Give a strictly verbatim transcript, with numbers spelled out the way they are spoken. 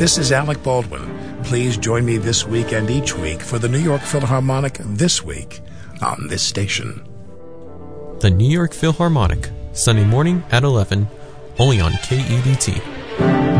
This is Alec Baldwin. Please join me this week and each week for the New York Philharmonic This Week on this station. The New York Philharmonic, Sunday morning at eleven, only on K E D T.